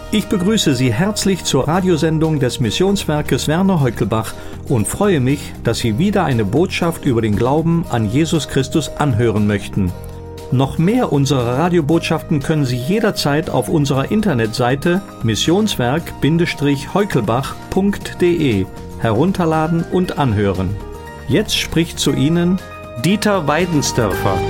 Ich begrüße Sie herzlich zur Radiosendung des Missionswerkes Werner Heukelbach und freue mich, dass Sie wieder eine Botschaft über den Glauben an Jesus Christus anhören möchten. Noch mehr unserer Radiobotschaften können Sie jederzeit auf unserer Internetseite missionswerk-heukelbach.de herunterladen und anhören. Jetzt spricht zu Ihnen Dieter Weidensdörfer.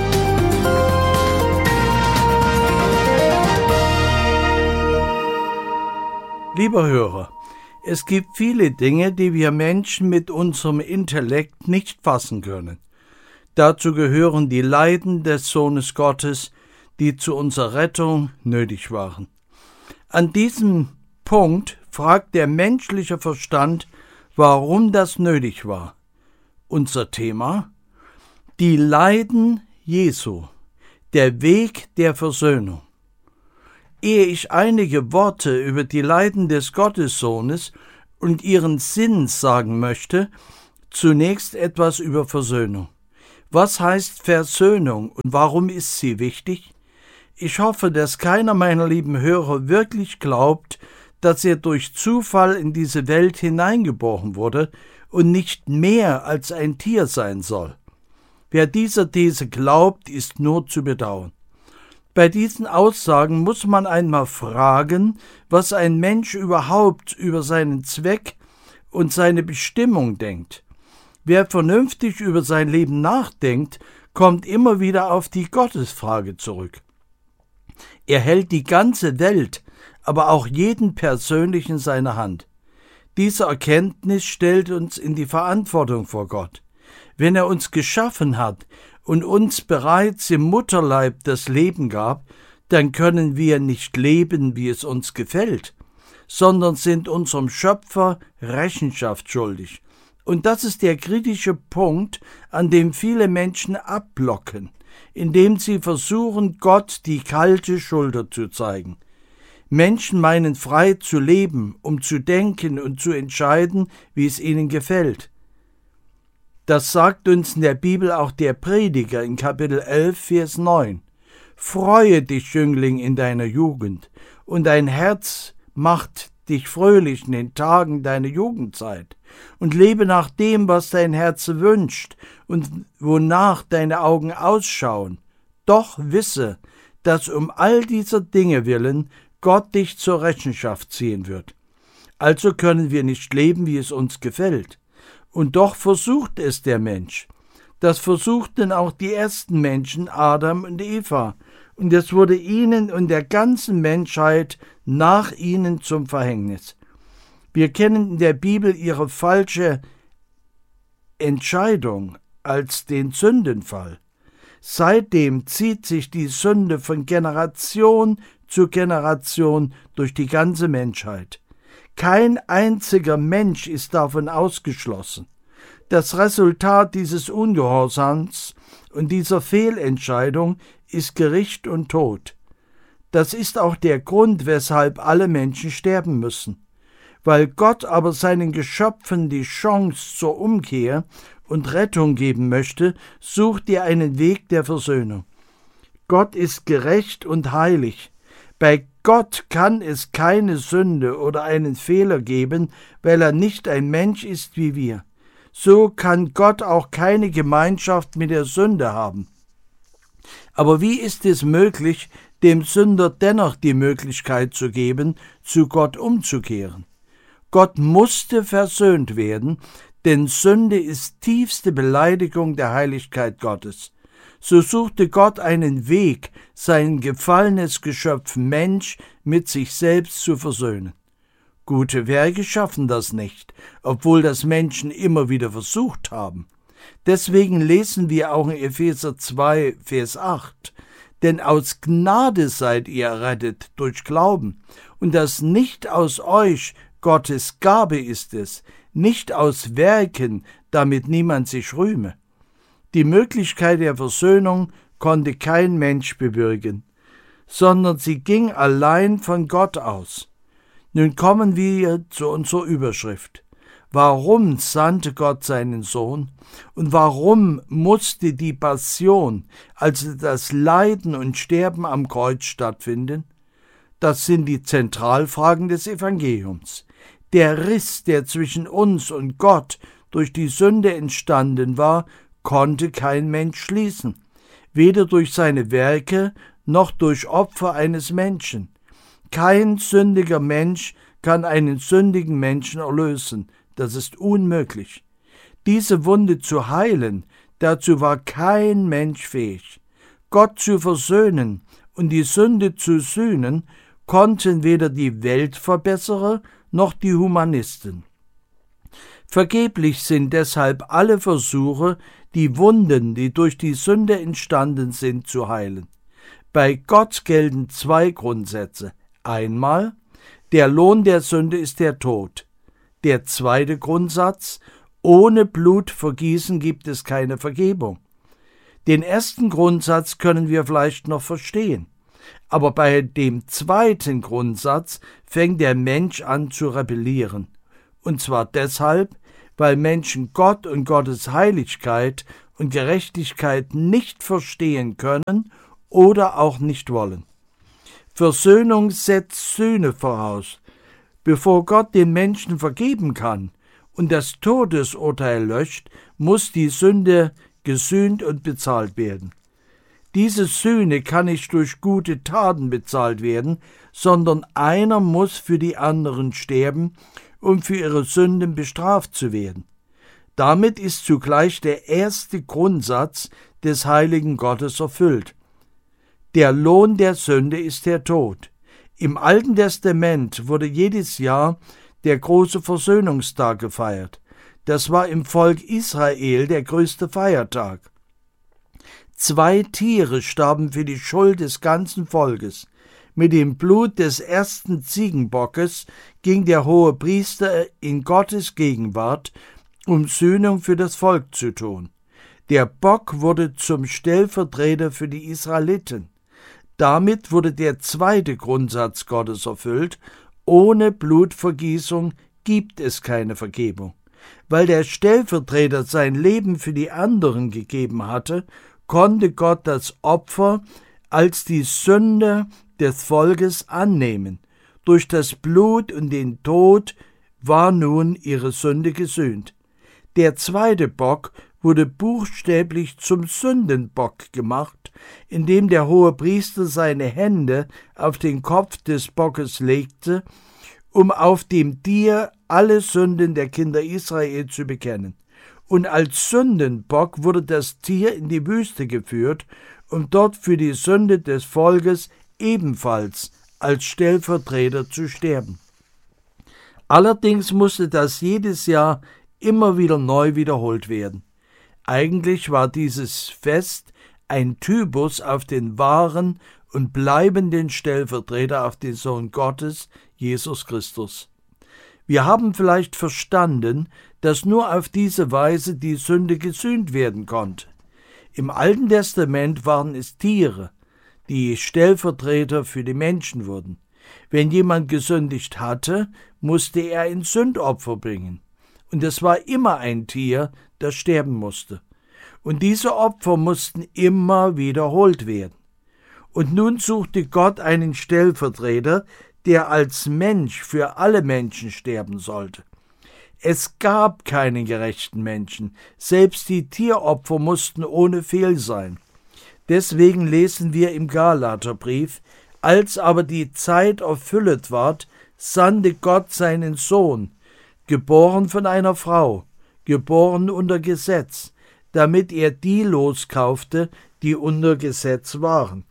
Lieber Hörer, es gibt viele Dinge, die wir Menschen mit unserem Intellekt nicht fassen können. Dazu gehören die Leiden des Sohnes Gottes, die zu unserer Rettung nötig waren. An diesem Punkt fragt der menschliche Verstand, warum das nötig war. Unser Thema: die Leiden Jesu, der Weg der Versöhnung. Ehe ich einige Worte über die Leiden des Gottessohnes und ihren Sinn sagen möchte, zunächst etwas über Versöhnung. Was heißt Versöhnung und warum ist sie wichtig? Ich hoffe, dass keiner meiner lieben Hörer wirklich glaubt, dass er durch Zufall in diese Welt hineingeboren wurde und nicht mehr als ein Tier sein soll. Wer dieser These glaubt, ist nur zu bedauern. Bei diesen Aussagen muss man einmal fragen, was ein Mensch überhaupt über seinen Zweck und seine Bestimmung denkt. Wer vernünftig über sein Leben nachdenkt, kommt immer wieder auf die Gottesfrage zurück. Er hält die ganze Welt, aber auch jeden persönlich in seiner Hand. Diese Erkenntnis stellt uns in die Verantwortung vor Gott. Wenn er uns geschaffen hat und uns bereits im Mutterleib das Leben gab, dann können wir nicht leben, wie es uns gefällt, sondern sind unserem Schöpfer Rechenschaft schuldig. Und das ist der kritische Punkt, an dem viele Menschen abblocken, indem sie versuchen, Gott die kalte Schulter zu zeigen. Menschen meinen frei zu leben, um zu denken und zu entscheiden, wie es ihnen gefällt. Das sagt uns in der Bibel auch der Prediger in Kapitel 11, Vers 9. Freue dich, Jüngling, in deiner Jugend, und dein Herz macht dich fröhlich in den Tagen deiner Jugendzeit, und lebe nach dem, was dein Herz wünscht und wonach deine Augen ausschauen. Doch wisse, dass um all dieser Dinge willen Gott dich zur Rechenschaft ziehen wird. Also können wir nicht leben, wie es uns gefällt. Und doch versucht es der Mensch. Das versuchten auch die ersten Menschen, Adam und Eva. Und es wurde ihnen und der ganzen Menschheit nach ihnen zum Verhängnis. Wir kennen in der Bibel ihre falsche Entscheidung als den Sündenfall. Seitdem zieht sich die Sünde von Generation zu Generation durch die ganze Menschheit. Kein einziger Mensch ist davon ausgeschlossen. Das Resultat dieses Ungehorsams und dieser Fehlentscheidung ist Gericht und Tod. Das ist auch der Grund, weshalb alle Menschen sterben müssen. Weil Gott aber seinen Geschöpfen die Chance zur Umkehr und Rettung geben möchte, sucht er einen Weg der Versöhnung. Gott ist gerecht und heilig. Bei Gott kann es keine Sünde oder einen Fehler geben, weil er nicht ein Mensch ist wie wir. So kann Gott auch keine Gemeinschaft mit der Sünde haben. Aber wie ist es möglich, dem Sünder dennoch die Möglichkeit zu geben, zu Gott umzukehren? Gott musste versöhnt werden, denn Sünde ist tiefste Beleidigung der Heiligkeit Gottes. So suchte Gott einen Weg, sein gefallenes Geschöpf Mensch mit sich selbst zu versöhnen. Gute Werke schaffen das nicht, obwohl das Menschen immer wieder versucht haben. Deswegen lesen wir auch in Epheser 2, Vers 8, denn aus Gnade seid ihr errettet durch Glauben, und das nicht aus euch, Gottes Gabe ist es, nicht aus Werken, damit niemand sich rühme. Die Möglichkeit der Versöhnung konnte kein Mensch bewirken, sondern sie ging allein von Gott aus. Nun kommen wir zu unserer Überschrift. Warum sandte Gott seinen Sohn? Und warum musste die Passion, also das Leiden und Sterben am Kreuz stattfinden? Das sind die Zentralfragen des Evangeliums. Der Riss, der zwischen uns und Gott durch die Sünde entstanden war, konnte kein Mensch schließen, weder durch seine Werke noch durch Opfer eines Menschen. Kein sündiger Mensch kann einen sündigen Menschen erlösen. Das ist unmöglich. Diese Wunde zu heilen, dazu war kein Mensch fähig. Gott zu versöhnen und die Sünde zu sühnen, konnten weder die Weltverbesserer noch die Humanisten. Vergeblich sind deshalb alle Versuche, die Wunden, die durch die Sünde entstanden sind, zu heilen. Bei Gott gelten zwei Grundsätze. Einmal, der Lohn der Sünde ist der Tod. Der zweite Grundsatz, ohne Blutvergießen gibt es keine Vergebung. Den ersten Grundsatz können wir vielleicht noch verstehen, aber bei dem zweiten Grundsatz fängt der Mensch an zu rebellieren. Und zwar deshalb, weil Menschen Gott und Gottes Heiligkeit und Gerechtigkeit nicht verstehen können oder auch nicht wollen. Versöhnung setzt Sühne voraus. Bevor Gott den Menschen vergeben kann und das Todesurteil löscht, muss die Sünde gesühnt und bezahlt werden. Diese Sühne kann nicht durch gute Taten bezahlt werden, sondern einer muss für die anderen sterben, um für ihre Sünden bestraft zu werden. Damit ist zugleich der erste Grundsatz des heiligen Gottes erfüllt. Der Lohn der Sünde ist der Tod. Im Alten Testament wurde jedes Jahr der große Versöhnungstag gefeiert. Das war im Volk Israel der größte Feiertag. 2 Tiere starben für die Schuld des ganzen Volkes. Mit dem Blut des ersten Ziegenbockes ging der Hohepriester in Gottes Gegenwart, um Sühnung für das Volk zu tun. Der Bock wurde zum Stellvertreter für die Israeliten. Damit wurde der zweite Grundsatz Gottes erfüllt: Ohne Blutvergießung gibt es keine Vergebung. Weil der Stellvertreter sein Leben für die anderen gegeben hatte, konnte Gott das Opfer als die Sünde des Volkes annehmen. Durch das Blut und den Tod war nun ihre Sünde gesühnt. Der zweite Bock wurde buchstäblich zum Sündenbock gemacht, indem der Hohepriester seine Hände auf den Kopf des Bockes legte, um auf dem Tier alle Sünden der Kinder Israel zu bekennen. Und als Sündenbock wurde das Tier in die Wüste geführt, um dort für die Sünde des Volkes ebenfalls als Stellvertreter zu sterben. Allerdings musste das jedes Jahr immer wieder neu wiederholt werden. Eigentlich war dieses Fest ein Typus auf den wahren und bleibenden Stellvertreter, auf den Sohn Gottes, Jesus Christus. Wir haben vielleicht verstanden, dass nur auf diese Weise die Sünde gesühnt werden konnte. Im Alten Testament waren es Tiere, die Stellvertreter für die Menschen wurden. Wenn jemand gesündigt hatte, musste er ein Sündopfer bringen. Und es war immer ein Tier, das sterben musste. Und diese Opfer mussten immer wiederholt werden. Und nun suchte Gott einen Stellvertreter, der als Mensch für alle Menschen sterben sollte. Es gab keinen gerechten Menschen, selbst die Tieropfer mussten ohne Fehl sein. Deswegen lesen wir im Galaterbrief: Als aber die Zeit erfüllet ward, sandte Gott seinen Sohn, geboren von einer Frau, geboren unter Gesetz, damit er die loskaufte, die unter Gesetz waren.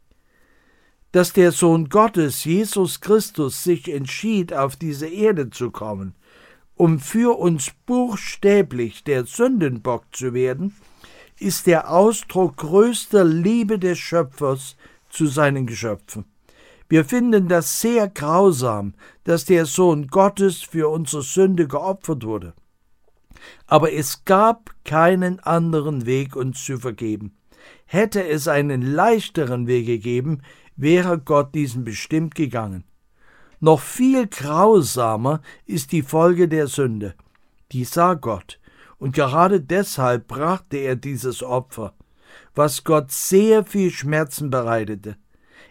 Dass der Sohn Gottes, Jesus Christus, sich entschied, auf diese Erde zu kommen, um für uns buchstäblich der Sündenbock zu werden, ist der Ausdruck größter Liebe des Schöpfers zu seinen Geschöpfen. Wir finden das sehr grausam, dass der Sohn Gottes für unsere Sünde geopfert wurde. Aber es gab keinen anderen Weg, uns zu vergeben. Hätte es einen leichteren Weg gegeben, wäre Gott diesen bestimmt gegangen. Noch viel grausamer ist die Folge der Sünde. Die sah Gott, und gerade deshalb brachte er dieses Opfer, was Gott sehr viel Schmerzen bereitete.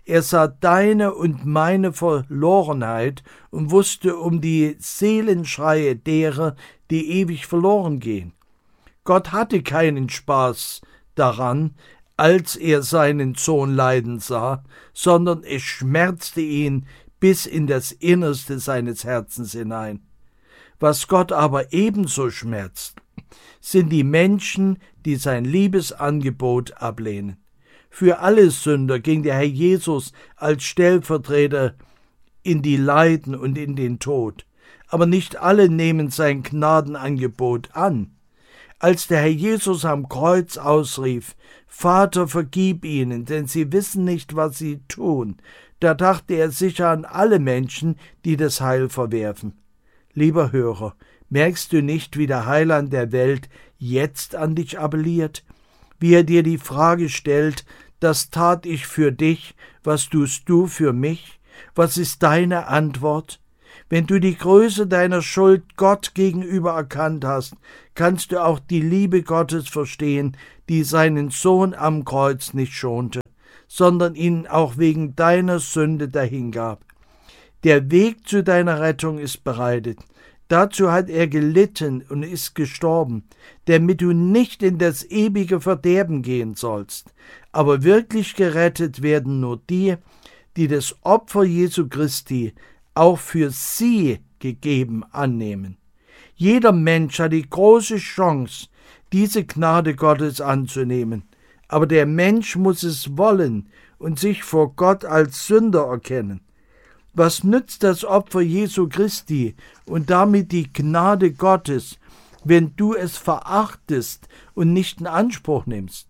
Er sah deine und meine Verlorenheit und wusste um die Seelenschreie derer, die ewig verloren gehen. Gott hatte keinen Spaß daran, als er seinen Sohn leiden sah, sondern es schmerzte ihn bis in das Innerste seines Herzens hinein. Was Gott aber ebenso schmerzt, sind die Menschen, die sein Liebesangebot ablehnen. Für alle Sünder ging der Herr Jesus als Stellvertreter in die Leiden und in den Tod. Aber nicht alle nehmen sein Gnadenangebot an. Als der Herr Jesus am Kreuz ausrief, »Vater, vergib ihnen, denn sie wissen nicht, was sie tun«, da dachte er sicher an alle Menschen, die das Heil verwerfen. Lieber Hörer, merkst du nicht, wie der Heiland der Welt jetzt an dich appelliert? Wie er dir die Frage stellt, das tat ich für dich, was tust du für mich? Was ist deine Antwort? Wenn du die Größe deiner Schuld Gott gegenüber erkannt hast, kannst du auch die Liebe Gottes verstehen, die seinen Sohn am Kreuz nicht schonte, sondern ihn auch wegen deiner Sünde dahingab. Der Weg zu deiner Rettung ist bereitet. Dazu hat er gelitten und ist gestorben, damit du nicht in das ewige Verderben gehen sollst. Aber wirklich gerettet werden nur die, die das Opfer Jesu Christi auch für sie gegeben annehmen. Jeder Mensch hat die große Chance, diese Gnade Gottes anzunehmen. Aber der Mensch muss es wollen und sich vor Gott als Sünder erkennen. Was nützt das Opfer Jesu Christi und damit die Gnade Gottes, wenn du es verachtest und nicht in Anspruch nimmst?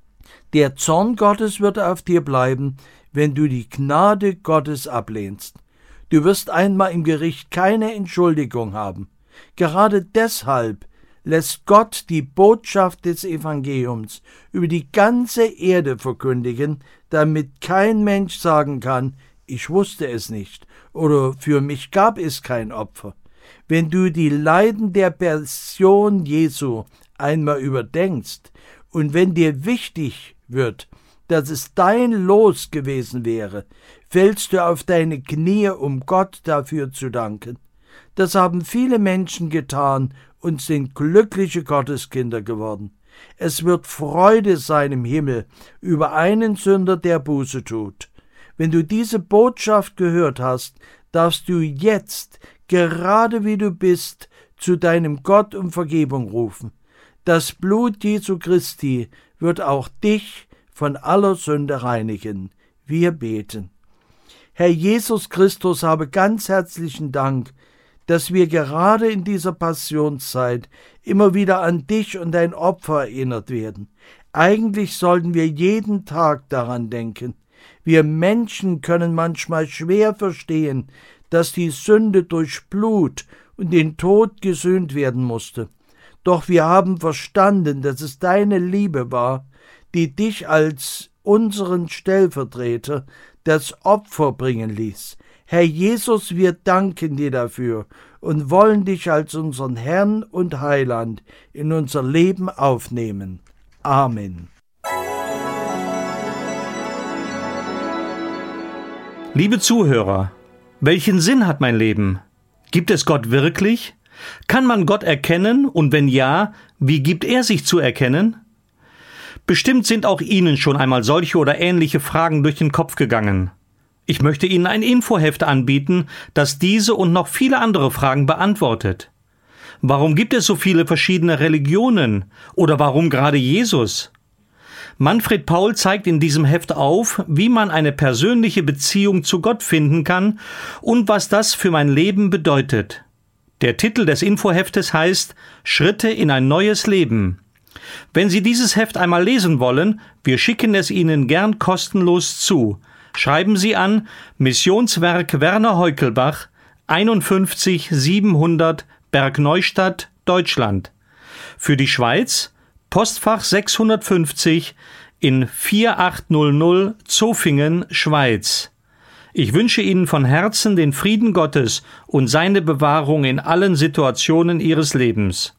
Der Zorn Gottes wird auf dir bleiben, wenn du die Gnade Gottes ablehnst. Du wirst einmal im Gericht keine Entschuldigung haben. Gerade deshalb lässt Gott die Botschaft des Evangeliums über die ganze Erde verkündigen, damit kein Mensch sagen kann, ich wusste es nicht oder für mich gab es kein Opfer. Wenn du die Leiden der Passion Jesu einmal überdenkst und wenn dir wichtig wird, dass es dein Los gewesen wäre, fällst du auf deine Knie, um Gott dafür zu danken. Das haben viele Menschen getan und sind glückliche Gotteskinder geworden. Es wird Freude sein im Himmel über einen Sünder, der Buße tut. Wenn du diese Botschaft gehört hast, darfst du jetzt, gerade wie du bist, zu deinem Gott um Vergebung rufen. Das Blut Jesu Christi wird auch dich von aller Sünde reinigen. Wir beten. Herr Jesus Christus, habe ganz herzlichen Dank, dass wir gerade in dieser Passionszeit immer wieder an dich und dein Opfer erinnert werden. Eigentlich sollten wir jeden Tag daran denken. Wir Menschen können manchmal schwer verstehen, dass die Sünde durch Blut und den Tod gesühnt werden musste. Doch wir haben verstanden, dass es deine Liebe war, die dich als unseren Stellvertreter das Opfer bringen ließ. Herr Jesus, wir danken dir dafür und wollen dich als unseren Herrn und Heiland in unser Leben aufnehmen. Amen. Liebe Zuhörer, welchen Sinn hat mein Leben? Gibt es Gott wirklich? Kann man Gott erkennen und wenn ja, wie gibt er sich zu erkennen? Bestimmt sind auch Ihnen schon einmal solche oder ähnliche Fragen durch den Kopf gegangen. Ich möchte Ihnen ein Infoheft anbieten, das diese und noch viele andere Fragen beantwortet. Warum gibt es so viele verschiedene Religionen? Oder warum gerade Jesus? Manfred Paul zeigt in diesem Heft auf, wie man eine persönliche Beziehung zu Gott finden kann und was das für mein Leben bedeutet. Der Titel des Infoheftes heißt »Schritte in ein neues Leben«. Wenn Sie dieses Heft einmal lesen wollen, wir schicken es Ihnen gern kostenlos zu. Schreiben Sie an Missionswerk Werner Heukelbach, 51 700 Bergneustadt, Deutschland. Für die Schweiz Postfach 650 in 4800 Zofingen, Schweiz. Ich wünsche Ihnen von Herzen den Frieden Gottes und seine Bewahrung in allen Situationen Ihres Lebens.